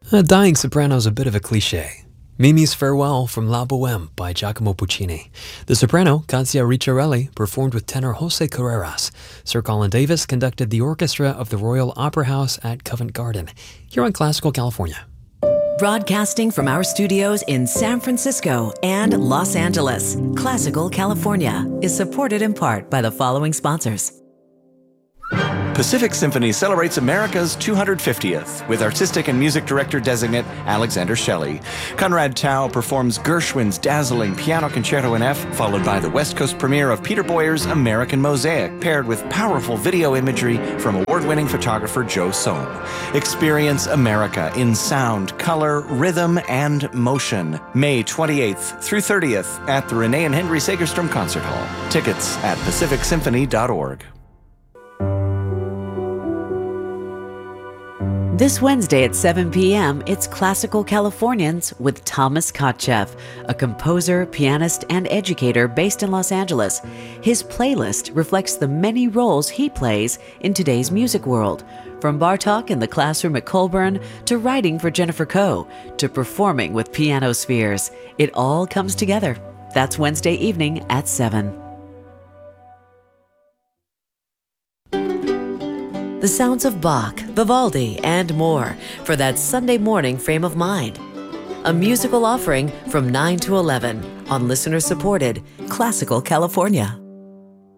A dying soprano's a bit of a cliche. Mimi's Farewell from La Boheme by Giacomo Puccini. The soprano, Katia Ricciarelli, performed with tenor Jose Carreras. Sir Colin Davis conducted the orchestra of the Royal Opera House at Covent Garden, here on Classical California. Broadcasting from our studios in San Francisco and Los Angeles, Classical California is supported in part by the following sponsors. Pacific Symphony celebrates America's 250th with artistic and music director designate Alexander Shelley. Conrad Tao performs Gershwin's dazzling Piano Concerto in F, followed by the West Coast premiere of Peter Boyer's American Mosaic, paired with powerful video imagery from award-winning photographer Joe Sohn. Experience America in sound, color, rhythm, and motion. May 28th through 30th at the Renee and Henry Segerstrom Concert Hall. Tickets at pacificsymphony.org. This Wednesday at 7 p.m., it's Classical Californians with Thomas Kotcheff, a composer, pianist, and educator based in Los Angeles. His playlist reflects the many roles he plays in today's music world, from Bartók in the classroom at Colburn to writing for Jennifer Coe to performing with Piano Spheres. It all comes together. That's Wednesday evening at 7. The sounds of Bach, Vivaldi, and more for that Sunday morning frame of mind. A musical offering from 9 to 11 on listener-supported Classical California.